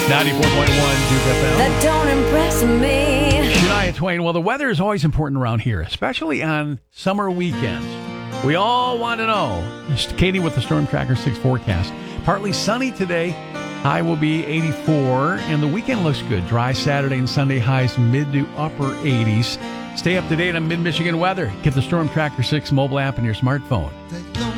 Duke FM. That don't impress me. Shania Twain. Well, the weather is always important around here, especially on summer weekends. We all want to know. Katie with the Storm Tracker 6 forecast. Partly sunny today. High will be 84, and the weekend looks good. Dry Saturday and Sunday, highs mid to upper 80s. Stay up to date on Mid-Michigan weather. Get the Storm Tracker 6 mobile app in your smartphone.